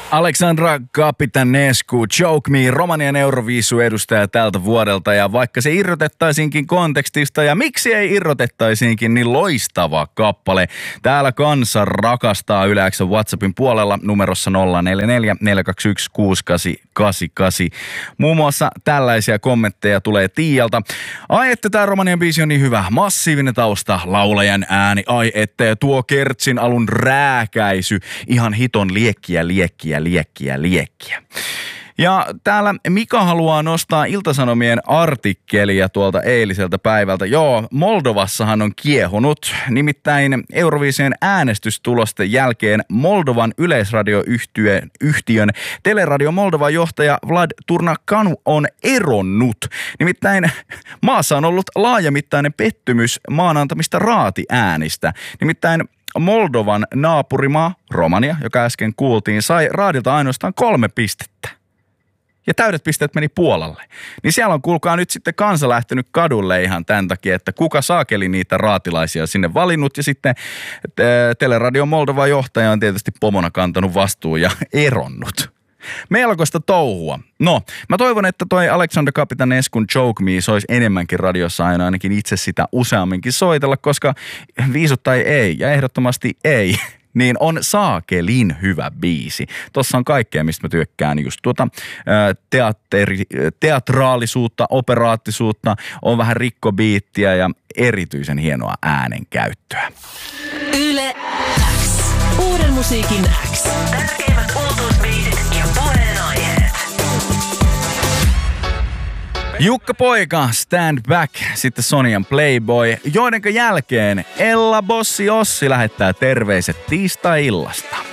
Alexandra Capitanescu, Choke Me, Romanian Euroviisu-edustaja tältä vuodelta, ja vaikka se irrotettaisiinkin kontekstista, ja miksi ei irrotettaisiinkin, niin loistava kappale. Täällä kansa rakastaa Yle X:n WhatsAppin puolella numerossa 044 421 6888. Muun muassa tällaisia kommentteja tulee Tiialta. Ai että tää Romanian biisi on niin hyvä, massiivinen tausta, laulajan ääni, ai että tuo kertsin alun rääkäisy, ihan hiton liekkiä. Ja täällä Mika haluaa nostaa Ilta-Sanomien artikkelia tuolta eiliseltä päivältä. Joo, Moldovassahan on kiehunut. Nimittäin Euroviisien äänestystulosten jälkeen Moldovan yleisradioyhtiön Teleradio Moldovan johtaja Vlad Turnacanu on eronnut. Nimittäin maassa on ollut laajamittainen pettymys maan antamista raatiäänistä. Nimittäin Moldovan naapurimaa, Romania, joka äsken kuultiin, sai raadilta ainoastaan 3 pistettä. Ja täydet pisteet meni Puolalle. Niin siellä on, kuulkaa, nyt sitten kansa lähtenyt kadulle ihan tämän takia, että kuka saakeli niitä raatilaisia sinne valinnut. Ja sitten Teleradio Moldovan johtaja on tietysti pomona kantanut vastuun ja eronnut. Melkoista touhua. No, mä toivon, että toi Alexandra Capitanescun Choke Me soisi enemmänkin radiossa aina, ainakin itse sitä useamminkin soitella, koska viisut tai ei, ja ehdottomasti ei, niin on saakelin hyvä biisi. Tossa on kaikkea, mistä mä tykkään, just teatraalisuutta, operaattisuutta, on vähän rikkobiittiä ja erityisen hienoa äänenkäyttöä. Yle X. Uuden musiikin X. Tärkeimmät uutuusbiisit ja puheenaiheet. Jukka Poika, Stand Back, sitten Sonjan Playboy, joidenka jälkeen Ella Bossi Ossi lähettää terveiset tiistai-illasta.